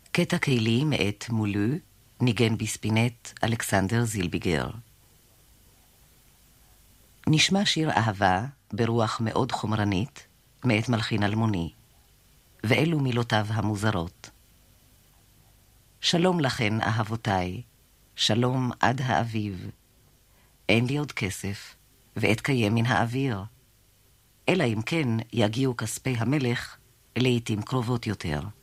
קטע קהילי מאת מולו, ניגן בספינט אלכסנדר זילביגר. נשמע שיר אהבה ברוח מאוד חומרנית מאת מלחין אלמוני, ואלו מילותיו המוזרות. שלום לכן אהבותיי, שלום עד האביב. אין לי עוד כסף, ואתקיים מן האוויר. אלא אם כן יגיעו כספי המלך לעתים קרובות יותר.